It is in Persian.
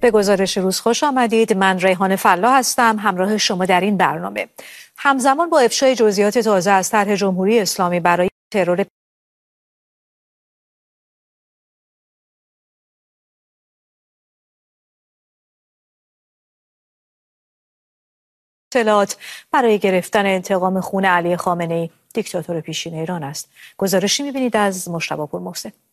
به گزارش روز خوش آمدید. من ریحان فلاح هستم همراه شما در این برنامه. همزمان با افشای جزئیات تازه از طرح جمهوری اسلامی برای ترور اطلاعات برای گرفتن انتقام خون علی خامنه‌ای دیکتاتور پیشین ایران است. گزارشی می‌بینید از مجتبی پور محسن.